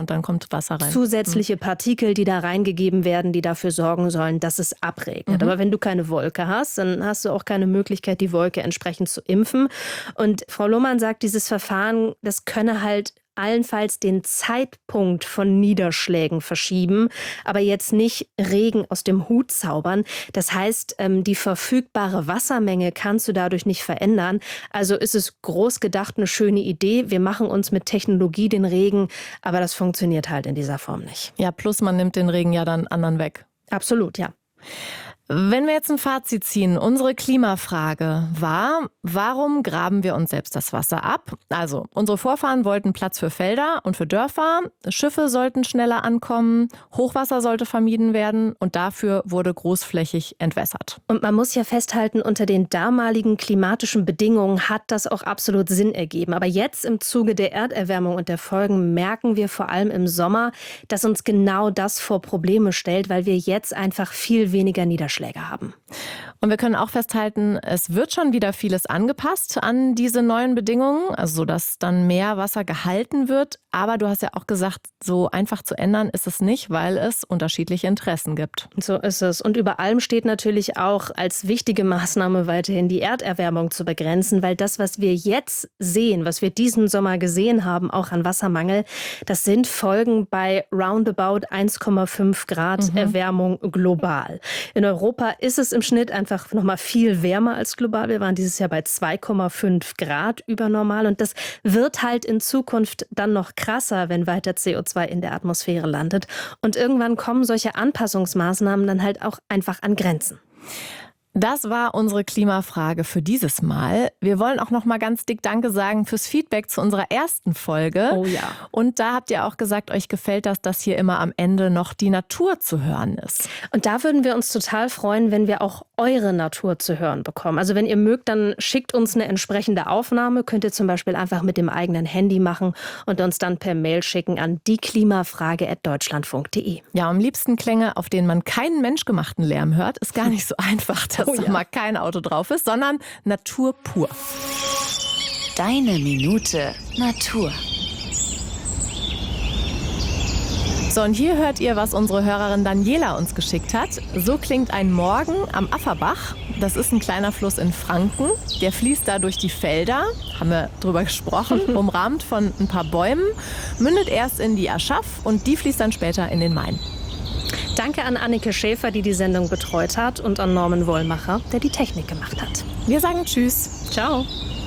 Und dann kommt Wasser rein. Zusätzliche Partikel, die da reingegeben werden, die dafür sorgen sollen, dass es abregnet. Aber wenn du keine Wolke hast, dann hast du auch keine Möglichkeit, die Wolke entsprechend zu impfen. Und Frau Lohmann sagt, dieses Verfahren, das könne halt allenfalls den Zeitpunkt von Niederschlägen verschieben, aber jetzt nicht Regen aus dem Hut zaubern. Das heißt, die verfügbare Wassermenge kannst du dadurch nicht verändern. Also ist es groß gedacht eine schöne Idee. Wir machen uns mit Technologie den Regen, aber das funktioniert halt in dieser Form nicht. Ja, plus man nimmt den Regen ja dann anderen weg. Absolut, ja. Wenn wir jetzt ein Fazit ziehen, unsere Klimafrage war, warum graben wir uns selbst das Wasser ab? Also, unsere Vorfahren wollten Platz für Felder und für Dörfer, Schiffe sollten schneller ankommen, Hochwasser sollte vermieden werden und dafür wurde großflächig entwässert. Und man muss ja festhalten, unter den damaligen klimatischen Bedingungen hat das auch absolut Sinn ergeben. Aber jetzt im Zuge der Erderwärmung und der Folgen merken wir vor allem im Sommer, dass uns genau das vor Probleme stellt, weil wir jetzt einfach viel weniger Niederschläge haben. Und wir können auch festhalten, es wird schon wieder vieles angepasst an diese neuen Bedingungen, also so, dass dann mehr Wasser gehalten wird. Aber du hast ja auch gesagt, so einfach zu ändern ist es nicht, weil es unterschiedliche Interessen gibt. So ist es. Und über allem steht natürlich auch als wichtige Maßnahme weiterhin die Erderwärmung zu begrenzen, weil das, was wir jetzt sehen, was wir diesen Sommer gesehen haben, auch an Wassermangel, das sind Folgen bei roundabout 1,5 Grad Erwärmung global. In Europa ist es im Schnitt einfach noch mal viel wärmer als global. Wir waren dieses Jahr bei 2,5 Grad über normal. Und das wird halt in Zukunft dann noch krasser, wenn weiter CO2 in der Atmosphäre landet. Und irgendwann kommen solche Anpassungsmaßnahmen dann halt auch einfach an Grenzen. Das war unsere Klimafrage für dieses Mal. Wir wollen auch noch mal ganz dick Danke sagen fürs Feedback zu unserer ersten Folge. Oh ja. Und da habt ihr auch gesagt, euch gefällt das, dass hier immer am Ende noch die Natur zu hören ist. Und da würden wir uns total freuen, wenn wir auch eure Natur zu hören bekommen. Also wenn ihr mögt, dann schickt uns eine entsprechende Aufnahme. Könnt ihr zum Beispiel einfach mit dem eigenen Handy machen und uns dann per Mail schicken an dieklimafrage@deutschlandfunk.de. Ja, am liebsten Klänge, auf denen man keinen menschgemachten Lärm hört. Ist gar nicht so einfach, dass da mal kein Auto drauf ist, sondern Natur pur. Deine Minute Natur. So, und hier hört ihr, was unsere Hörerin Daniela uns geschickt hat. So klingt ein Morgen am Afferbach. Das ist ein kleiner Fluss in Franken. Der fließt da durch die Felder, haben wir drüber gesprochen, umrahmt von ein paar Bäumen, mündet erst in die Aschach und die fließt dann später in den Main. Danke an Annike Schäfer, die die Sendung betreut hat, und an Norman Wollmacher, der die Technik gemacht hat. Wir sagen Tschüss. Ciao.